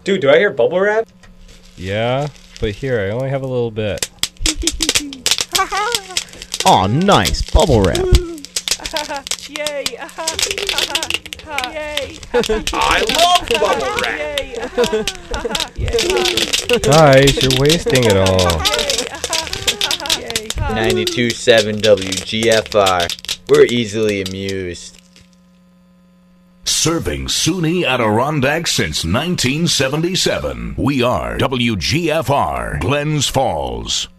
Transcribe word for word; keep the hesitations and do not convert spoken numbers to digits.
Dude, do I hear bubble wrap? Yeah, but here, I only have a little bit. Aw, nice. Bubble wrap. Yay! Yay! I love bubble wrap! Guys, you're wasting it all. ninety-two point seven W G F R. We're easily amused. Serving SUNY Adirondack since nineteen seventy-seven. We are W G F R, Glens Falls.